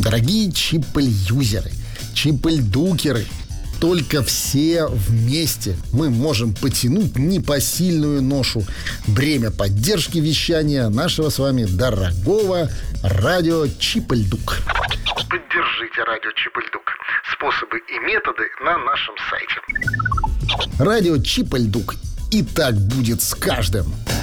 Дорогие чипль-юзеры, чипль-дукеры, только все вместе мы можем потянуть непосильную ношу, бремя поддержки вещания нашего с вами дорогого радио Чипль-Дук. Поддержите радио Чипль-Дук. Способы и методы на нашем сайте. Радио Чипль-Дук. И так будет с каждым.